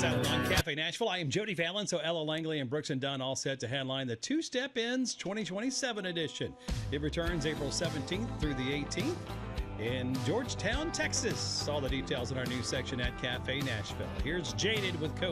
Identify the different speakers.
Speaker 1: Saturday on Cafe Nashville. I am Jody Fallon, so Ella Langley and Brooks and Dunn all set to headline the Two Step Ins 2027 edition. It returns April 17th through the 18th in Georgetown, Texas. All the details in our news section at Cafe Nashville. Here's Jaded with Coach.